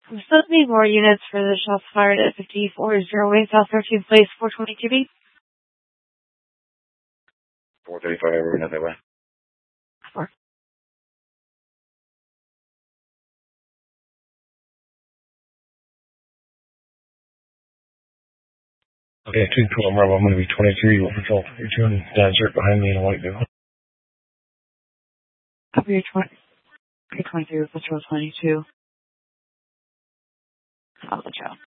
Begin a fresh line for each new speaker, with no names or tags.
We still need more units for the shots fired at 5408 South 13th Place, 420 QB.
435, we're going that way.
4.
Okay, 212 Bravo, I'm going to be 23, you will control 32 and desert behind me in a white vehicle.
Copy your 23 with Patrol 22. I'll let you out.